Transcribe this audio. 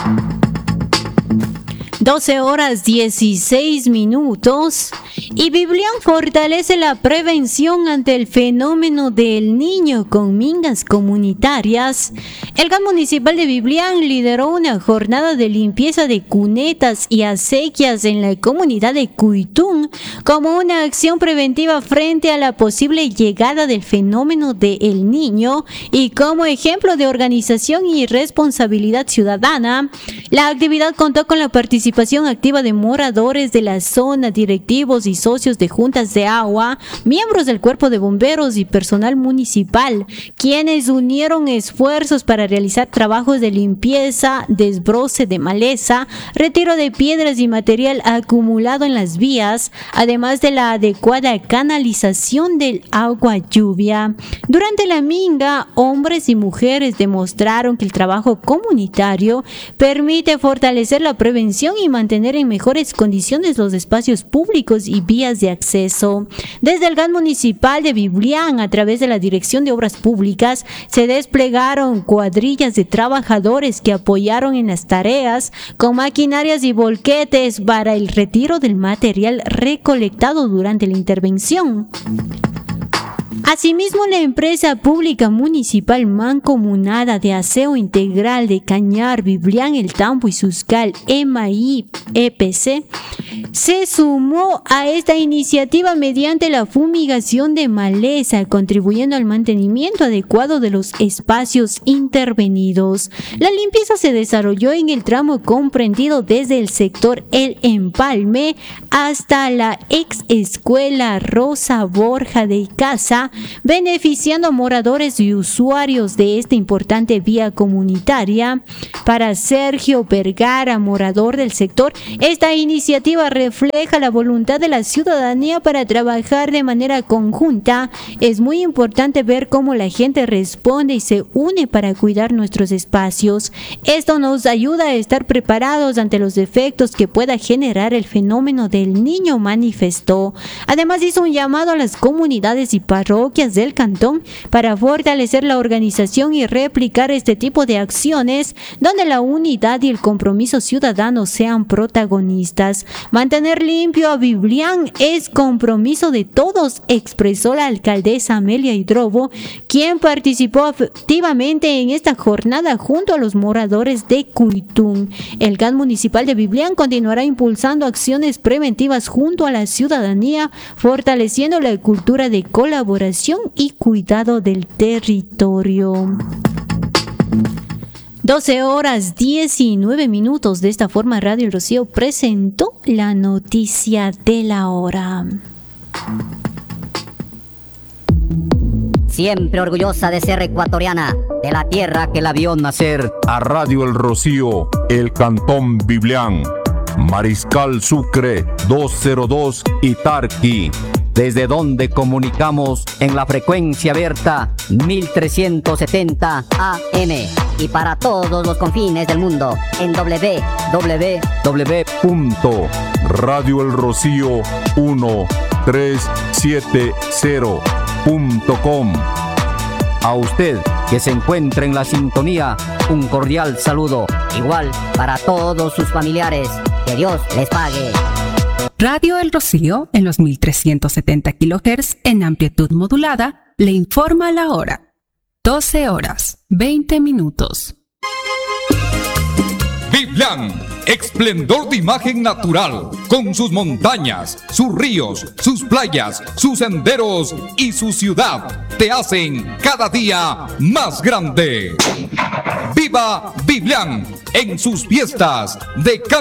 12:16. Y Biblián fortalece la prevención ante el fenómeno del niño con mingas comunitarias. El GAN municipal de Biblián lideró una jornada de limpieza de cunetas y acequias en la comunidad de Cuitún como una acción preventiva frente a la posible llegada del fenómeno del niño y como ejemplo de organización y responsabilidad ciudadana. La actividad contó con la participación activa de moradores de la zona, directivos y socios de juntas de agua, miembros del cuerpo de bomberos y personal municipal, quienes unieron esfuerzos para realizar trabajos de limpieza, desbroce de maleza, retiro de piedras y material acumulado en las vías, además de la adecuada canalización del agua lluvia. Durante la minga, hombres y mujeres demostraron que el trabajo comunitario permite fortalecer la prevención y mantener en mejores condiciones los espacios públicos y vías de acceso. Desde el GAN municipal de Biblián, a través de la Dirección de Obras Públicas, se desplegaron cuadrillas de trabajadores que apoyaron en las tareas con maquinarias y volquetes para el retiro del material recolectado durante la intervención. Asimismo, la empresa pública municipal mancomunada de aseo integral de Cañar, Biblián, El Tambo y Suscal, EMAI, EPC, se sumó a esta iniciativa mediante la fumigación de maleza, contribuyendo al mantenimiento adecuado de los espacios intervenidos. La limpieza se desarrolló en el tramo comprendido desde el sector El Empalme hasta la ex escuela Rosa Borja de Casa, beneficiando a moradores y usuarios de esta importante vía comunitaria. Para Sergio Vergara, morador del sector, esta iniciativa refleja la voluntad de la ciudadanía para trabajar de manera conjunta. Es muy importante ver cómo la gente responde y se une para cuidar nuestros espacios. Esto nos ayuda a estar preparados ante los efectos que pueda generar el fenómeno del niño, manifestó. Además, hizo un llamado a las comunidades y parroquias del cantón para fortalecer la organización y replicar este tipo de acciones donde la unidad y el compromiso ciudadano sean protagonistas. Mantener limpio a Biblián es compromiso de todos, expresó la alcaldesa Amelia Hidrobo, quien participó activamente en esta jornada junto a los moradores de Cuitún. El GAN municipal de Biblián continuará impulsando acciones preventivas junto a la ciudadanía, fortaleciendo la cultura de colaboración y cuidado del territorio. 12:19. De esta forma, Radio El Rocío presentó la noticia de la hora. Siempre orgullosa de ser ecuatoriana, de la tierra que la vio nacer. A Radio El Rocío, el Cantón Biblián, Mariscal Sucre 202 y Tarqui, desde donde comunicamos en la frecuencia abierta 1370 AM y para todos los confines del mundo en www.radioelrocío1370.com. A usted que se encuentra en la sintonía, un cordial saludo. Igual para todos sus familiares. Que Dios les pague. Radio El Rocío, en los 1370 kHz en amplitud modulada, le informa la hora. 12:20. Biblián, esplendor de imagen natural, con sus montañas, sus ríos, sus playas, sus senderos y su ciudad, te hacen cada día más grande. ¡Viva Biblián en sus fiestas de